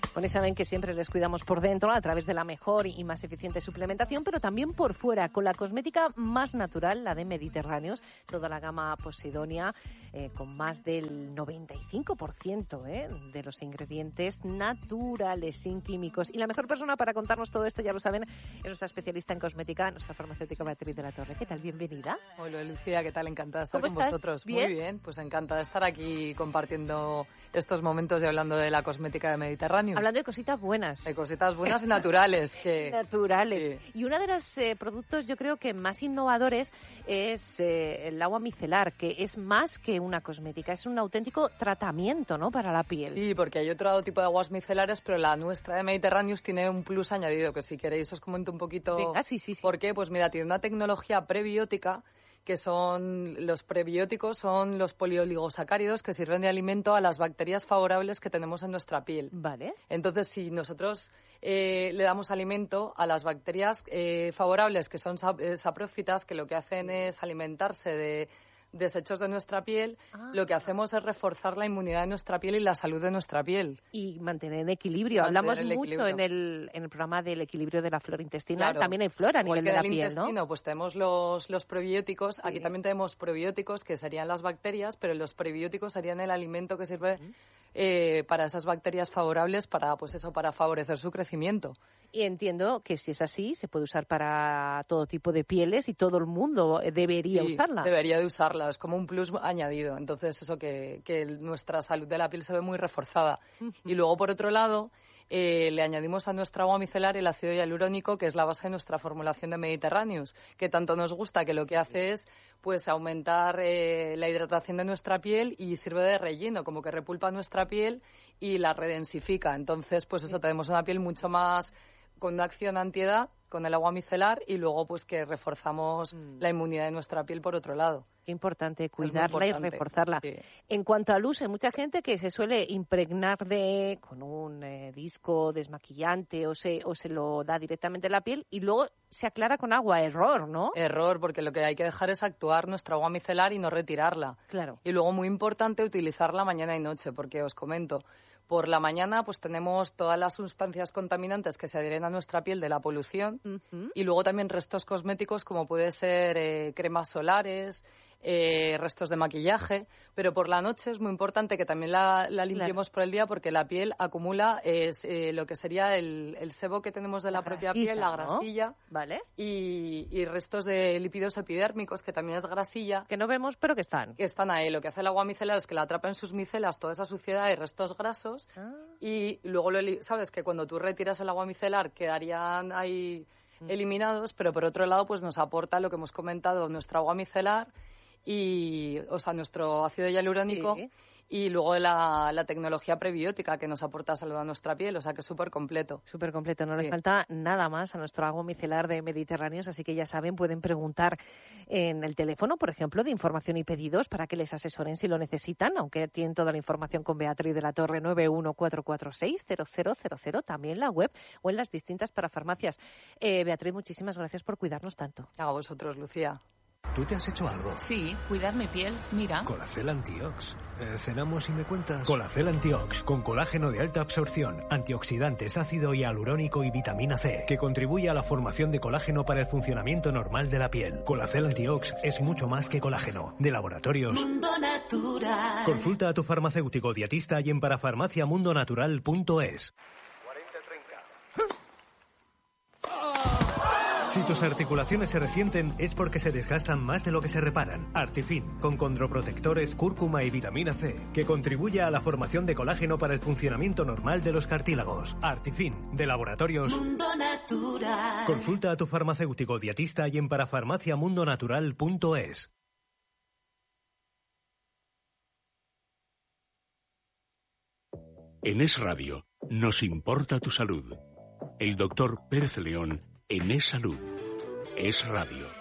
Bueno, saben que siempre les cuidamos por dentro a través de la mejor y más eficiente suplementación, pero también por fuera, con la cosmética más natural, la de Mediterráneos, toda la gama Posidonia, con más del 95% de los ingredientes naturales, sin químicos. Y la mejor persona para contarnos todo esto, ya lo saben, es nuestra especialista en cosmética, nuestra farmacéutica Beatriz de la Torre. ¿Qué tal? Bienvenida. Hola, Lucía, ¿qué tal? Encantada de estar con vosotros. ¿Bien? Muy bien, pues encantada de estar aquí compartiendo estos momentos y hablando de la cosmética de Mediterráneo. Hablando de cositas buenas. De cositas buenas y naturales. Naturales. Sí. Y uno de los productos, yo creo que más innovadores es el agua micelar, que es más que una cosmética, es un auténtico tratamiento, ¿no?, para la piel. Sí, porque hay otro tipo de aguas micelares, pero la nuestra de Mediterráneos tiene un plus añadido, que si queréis os comento un poquito. Venga, sí. ¿Por qué? Pues mira, tiene una tecnología prebiótica, que son los prebióticos, son los polioligosacáridos que sirven de alimento a las bacterias favorables que tenemos en nuestra piel. Vale. Entonces, si nosotros le damos alimento a las bacterias favorables, que son saprófitas, que lo que hacen es alimentarse de desechos de nuestra piel, lo que hacemos es reforzar la inmunidad de nuestra piel y la salud de nuestra piel. Y mantener el equilibrio. Hablamos mucho en el programa del equilibrio de la flora intestinal. Claro. También hay flora a nivel de la piel, intestino, ¿no? Pues tenemos los probióticos. Sí. Aquí también tenemos probióticos, que serían las bacterias, pero los prebióticos serían el alimento que sirve para esas bacterias favorables, para favorecer su crecimiento. Y entiendo que si es así, se puede usar para todo tipo de pieles y todo el mundo debería usarla. Debería de usarla, es como un plus añadido. Entonces, eso que nuestra salud de la piel se ve muy reforzada. Y luego, por otro lado, le añadimos a nuestra agua micelar el ácido hialurónico, que es la base de nuestra formulación de Mediterráneos, que tanto nos gusta, que lo que hace es pues aumentar la hidratación de nuestra piel y sirve de relleno, como que repulpa nuestra piel y la redensifica. Entonces, pues eso, tenemos una piel mucho más con una acción antiedad con el agua micelar y luego pues que reforzamos la inmunidad de nuestra piel por otro lado. Qué importante cuidarla y reforzarla. Sí. En cuanto al uso, hay mucha gente que se suele impregnar con un disco desmaquillante o se lo da directamente en la piel y luego se aclara con agua. Error, ¿no? Error, porque lo que hay que dejar es actuar nuestra agua micelar y no retirarla. Claro. Y luego, muy importante, utilizarla mañana y noche, porque os comento, por la mañana pues tenemos todas las sustancias contaminantes que se adhieren a nuestra piel de la polución y luego también restos cosméticos como puede ser cremas solares, restos de maquillaje, pero por la noche es muy importante que también la limpiemos por el día porque la piel acumula lo que sería el sebo que tenemos de la propia piel, la grasilla, ¿no? ¿Vale? Y restos de lípidos epidérmicos, que también es grasilla. Que no vemos, pero que están. Que están ahí. Lo que hace el agua micelar es que la atrapa en sus micelas toda esa suciedad y restos grasos y luego, sabes que cuando tú retiras el agua micelar quedarían ahí eliminados, pero por otro lado pues nos aporta lo que hemos comentado, nuestra agua micelar y, nuestro ácido hialurónico y luego la tecnología prebiótica que nos aporta salud a nuestra piel, o sea que es súper completo. Súper completo, no le falta nada más a nuestro agua micelar de Mediterráneos, así que ya saben, pueden preguntar en el teléfono, por ejemplo, de información y pedidos para que les asesoren si lo necesitan, aunque tienen toda la información con Beatriz de la Torre, 914460000, también la web o en las distintas parafarmacias. Beatriz, muchísimas gracias por cuidarnos tanto. A vosotros, Lucía. ¿Tú te has hecho algo? Sí, cuidar mi piel, mira. Colacel Antiox. ¿Cenamos y me cuentas? Colacel Antiox, con colágeno de alta absorción, antioxidantes, ácido hialurónico y vitamina C, que contribuye a la formación de colágeno para el funcionamiento normal de la piel. Colacel Antiox es mucho más que colágeno. De Laboratorios Mundo Natural. Consulta a tu farmacéutico dietista y en parafarmaciamundonatural.es. Si tus articulaciones se resienten es porque se desgastan más de lo que se reparan. Artifin, con condroprotectores, cúrcuma y vitamina C, que contribuye a la formación de colágeno para el funcionamiento normal de los cartílagos. Artifin, de Laboratorios Mundo Natural. Consulta a tu farmacéutico dietista y en parafarmaciamundonatural.es. En Es Radio nos importa tu salud. El doctor Pérez León en Es Salud. Es Radio.